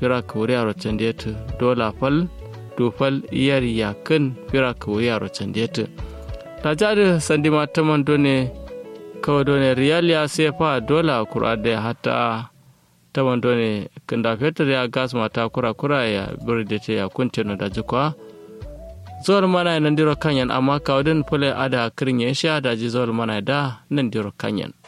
firak wuri candiyatu dola fal dufal iyar yakin firak wuri candiyatu ta jari sandima taman done kawai done riyal ya sefa dola kura da hata taman done kanda fetur ya gas mata kura ya birde ya kuntino da jikwa zuwar mana nan diro kanyan amma kawdin fule ada kirin ya sha da ji zuwar mana da nan diro kanyan